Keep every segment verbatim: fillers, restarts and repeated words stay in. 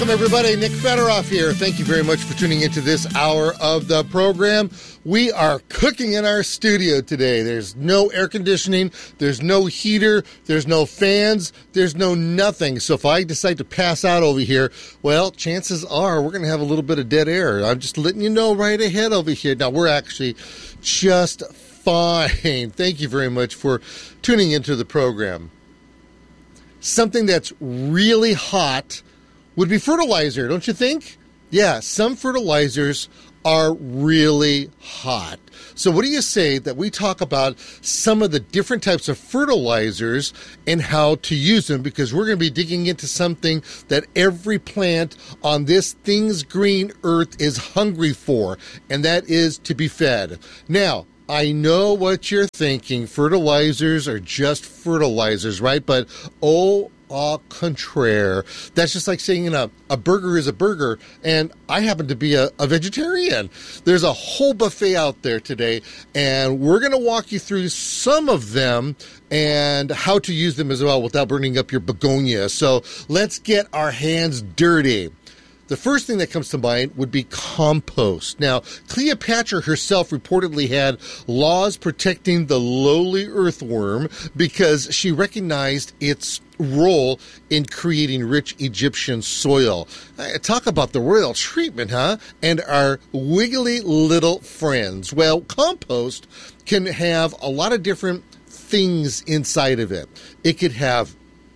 Welcome, everybody. Nick Federoff here. Thank you very much for tuning into this hour of the program. We are cooking in our studio today. There's no air conditioning. There's no heater. There's no fans. There's no nothing. So if I decide to pass out over here, well, chances are we're going to have a little bit of dead air. I'm just letting you know right ahead over here. Now, we're actually just fine. Thank you very much for tuning into the program. Something that's really hot would be fertilizer, don't you think? Yeah, some fertilizers are really hot. So what do you say that we talk about some of the different types of fertilizers and how to use them? Because we're going to be digging into something that every plant on this thing's green earth is hungry for, and that is to be fed. Now, I know what you're thinking. Fertilizers are just fertilizers, right? But oh, au contraire. That's just like saying, you know, a burger is a burger, and I happen to be a, a vegetarian. There's a whole buffet out there today, and we're going to walk you through some of them and how to use them as well without burning up your begonia. So let's get our hands dirty. The first thing that comes to mind would be compost. Now, Cleopatra herself reportedly had laws protecting the lowly earthworm because she recognized its role in creating rich Egyptian soil. Talk about the royal treatment, huh? And our wiggly little friends. Well, compost can have a lot of different things inside of it. It could have,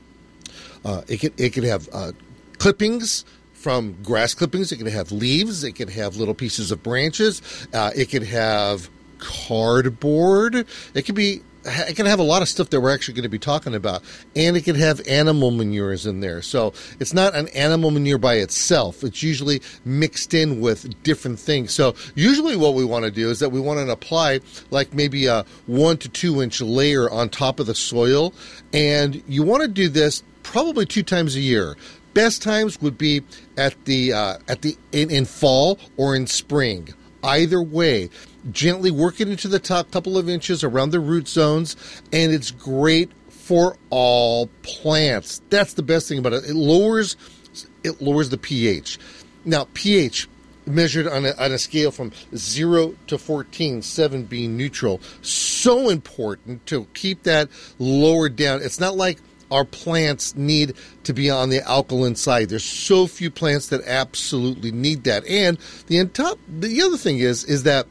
uh, it could it could have uh, clippings from grass clippings. It could have leaves. It could have little pieces of branches. Uh, it could have cardboard. It could be. It can have a lot of stuff that we're actually going to be talking about. And it can have animal manures in there. So it's not an animal manure by itself. It's usually mixed in with different things. So usually what we want to do is that we want to apply like maybe a one to two inch layer on top of the soil. And you want to do this probably two times a year. Best times would be at the uh, at the in, in fall or in spring. Either way, gently work it into the top couple of inches around the root zones, and it's great for all plants. That's the best thing about it. It lowers it lowers the pH. Now, pH measured on a, on a scale from zero to fourteen, seven being neutral. So important to keep that lowered down. It's not like our plants need to be on the alkaline side. There's so few plants that absolutely need that. And the top, the other thing is, is that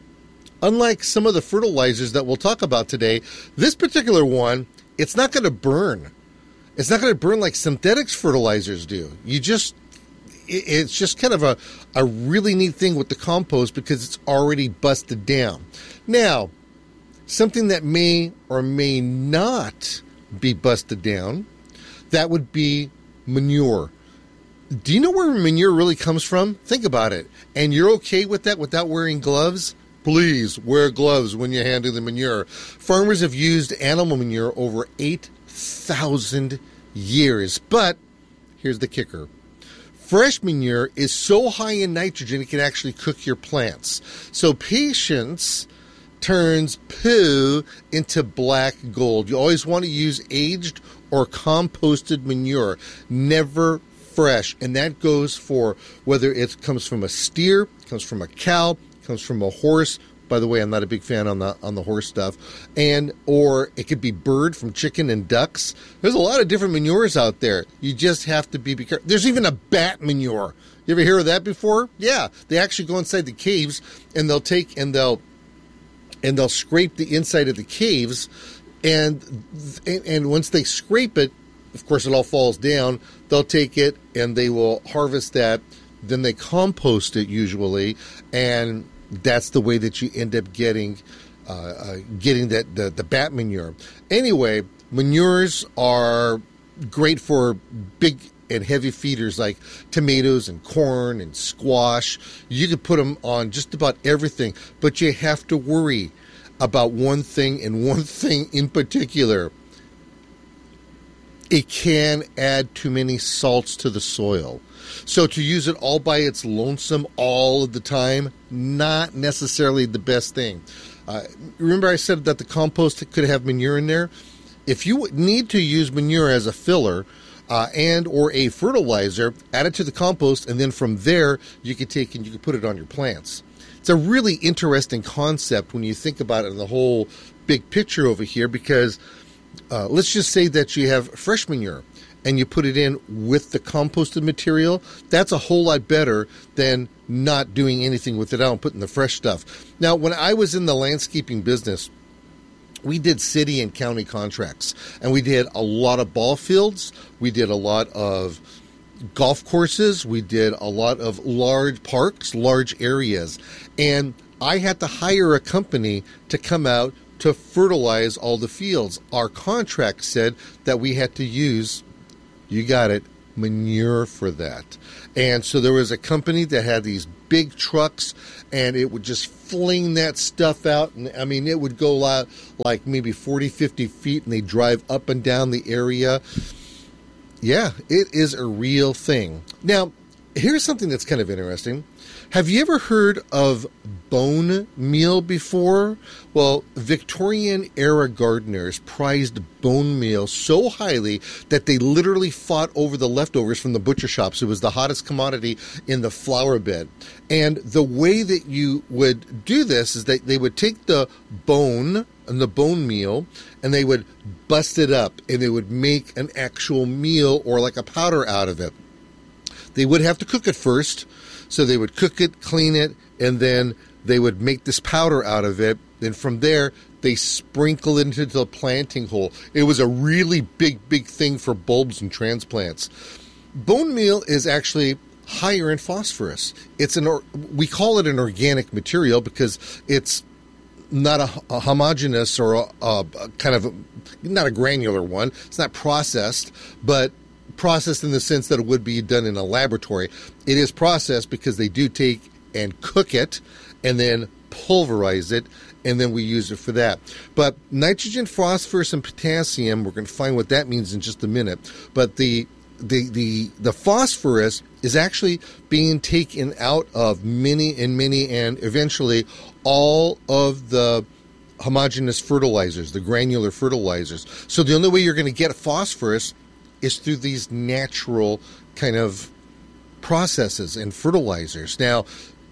unlike some of the fertilizers that we'll talk about today, this particular one, it's not going to burn. It's not going to burn like synthetics fertilizers do. You just, it's just kind of a, a really neat thing with the compost because it's already busted down. Now, something that may or may not be busted down, that would be manure. Do you know where manure really comes from? Think about it. And you're okay with that without wearing gloves? Please wear gloves when you're handling the manure. Farmers have used animal manure over eight thousand years. But here's the kicker. Fresh manure is so high in nitrogen it can actually cook your plants. So patience turns poo into black gold. You always want to use aged or composted manure, never fresh. And that goes for whether it comes from a steer, comes from a cow, comes from a horse. By the way, I'm not a big fan on the on the horse stuff. And or it could be bird from chicken and ducks. There's a lot of different manures out there. You just have to be, be careful. There's even a bat manure. You ever hear of that before? Yeah, they actually go inside the caves and they'll take and they'll and they'll scrape the inside of the caves, and and once they scrape it, of course it all falls down. They'll take it and they will harvest that. Then they compost it usually, and that's the way that you end up getting uh, uh, getting that the, the bat manure. Anyway, manures are great for big and heavy feeders like tomatoes and corn and squash. You can put them on just about everything, but you have to worry about one thing and one thing in particular. It can add too many salts to the soil. So to use it all by its lonesome all of the time, not necessarily the best thing. Uh, remember I said that the compost could have manure in there? If you need to use manure as a filler, uh, and or a fertilizer, add it to the compost, and then from there you can take and you can put it on your plants. It's a really interesting concept when you think about it in the whole big picture over here, because uh, let's just say that you have fresh manure and you put it in with the composted material. That's a whole lot better than not doing anything with it out and putting the fresh stuff. Now, when I was in the landscaping business, we did city and county contracts, and we did a lot of ball fields. We did a lot of golf courses. We did a lot of large parks, large areas. And I had to hire a company to come out to fertilize all the fields. Our contract said that we had to use, you got it, manure for that. And so there was a company that had these big trucks, and it would just fling that stuff out. And I mean, it would go out like maybe forty, fifty feet, and they drive up and down the area. Yeah, it is a real thing. Now, here's something that's kind of interesting. Have you ever heard of bone meal before? Well, Victorian-era gardeners prized bone meal so highly that they literally fought over the leftovers from the butcher shops. It was the hottest commodity in the flower bed. And the way that you would do this is that they would take the bone and the bone meal, and they would bust it up, and they would make an actual meal or like a powder out of it. They would have to cook it first. So they would cook it, clean it, and then they would make this powder out of it. Then from there, they sprinkle it into the planting hole. It was a really big, big thing for bulbs and transplants. Bone meal is actually higher in phosphorus. It's an or, we call it an organic material because it's not a, a homogeneous or a, a, a kind of a, not a granular one. It's not processed, but processed in the sense that it would be done in a laboratory. It is processed because they do take and cook it and then pulverize it, and then we use it for that. But nitrogen, phosphorus, and potassium, we're going to find what that means in just a minute. But the the the the phosphorus is actually being taken out of many and many and eventually all of the homogeneous fertilizers, the granular fertilizers. So the only way you're going to get phosphorus is through these natural kind of processes and fertilizers. Now,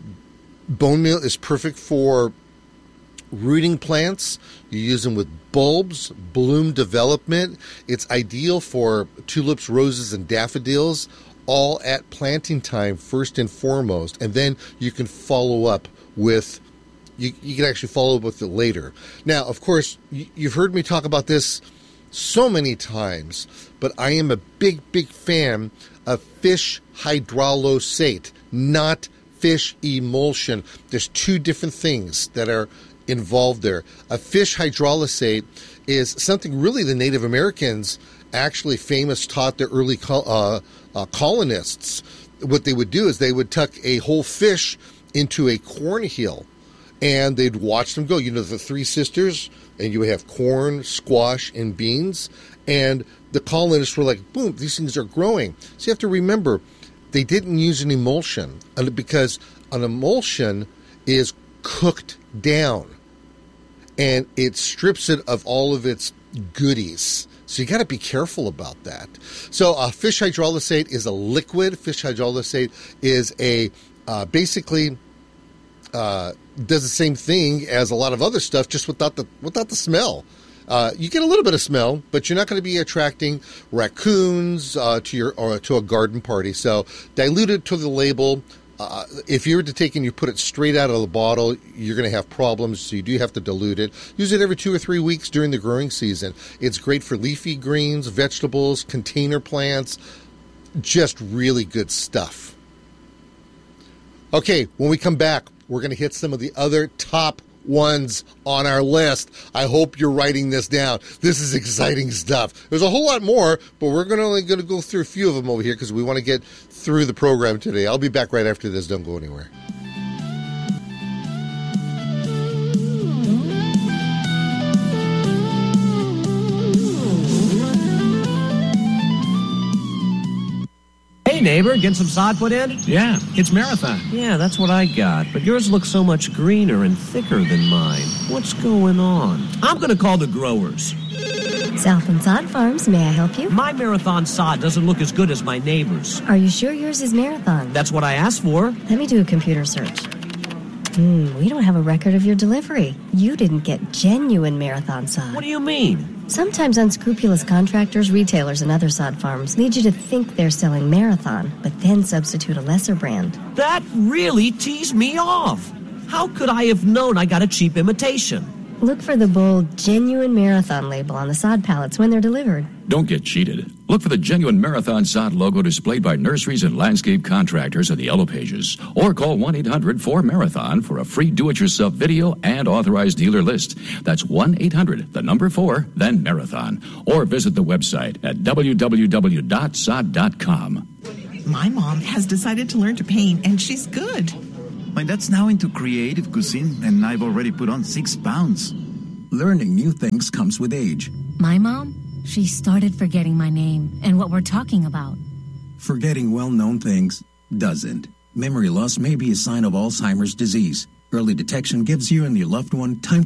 bone meal is perfect for rooting plants. You use them with bulbs, bloom development. It's ideal for tulips, roses, and daffodils, all at planting time first and foremost. And then you can follow up with, you, you can actually follow up with it later. Now, of course, you, you've heard me talk about this so many times, but I am a big, big fan of fish hydrolysate, not fish emulsion. There's two different things that are involved there. A fish hydrolysate is something really the Native Americans actually famous taught their early col- uh, uh, colonists. What they would do is they would tuck a whole fish into a cornmeal, and they'd watch them go. You know, the three sisters, and you have corn, squash, and beans. And the colonists were like, boom, these things are growing. So you have to remember, they didn't use an emulsion because an emulsion is cooked down, and it strips it of all of its goodies. So you got to be careful about that. So uh, fish hydrolysate is a liquid. Fish hydrolysate is a uh, basically... Uh, does the same thing as a lot of other stuff, just without the without the smell. Uh, you get a little bit of smell, but you're not going to be attracting raccoons uh, to your or to a garden party. So dilute it to the label. Uh, if you were to take and you put it straight out of the bottle, you're going to have problems. So you do have to dilute it. Use it every two or three weeks during the growing season. It's great for leafy greens, vegetables, container plants. Just really good stuff. Okay, when we come back, we're going to hit some of the other top ones on our list. I hope you're writing this down. This is exciting stuff. There's a whole lot more, but we're going to only going to go through a few of them over here because we want to get through the program today. I'll be back right after this. Don't go anywhere. Hey, neighbor, get some sod put in? Yeah, it's Marathon. Yeah, that's what I got. But yours looks so much greener and thicker than mine. What's going on? I'm going to call the growers. South and Sod Farms, may I help you? My Marathon sod doesn't look as good as my neighbor's. Are you sure yours is Marathon? That's what I asked for. Let me do a computer search. Hmm, we don't have a record of your delivery. You didn't get genuine Marathon sod. What do you mean? Sometimes unscrupulous contractors, retailers, and other sod farms lead you to think they're selling Marathon, but then substitute a lesser brand. That really teased me off. How could I have known I got a cheap imitation? Look for the bold, genuine Marathon label on the sod pallets when they're delivered. Don't get cheated. Look for the genuine Marathon sod logo displayed by nurseries and landscape contractors in the yellow pages. Or call one eight hundred four marathon for a free do-it-yourself video and authorized dealer list. That's one eight hundred, the number four, then Marathon. Or visit the website at w w w dot sod dot com. My mom has decided to learn to paint, and she's good. My dad's now into creative cuisine, and I've already put on six pounds. Learning new things comes with age. My mom? She started forgetting my name and what we're talking about. Forgetting well-known things doesn't. Memory loss may be a sign of Alzheimer's disease. Early detection gives you and your loved one time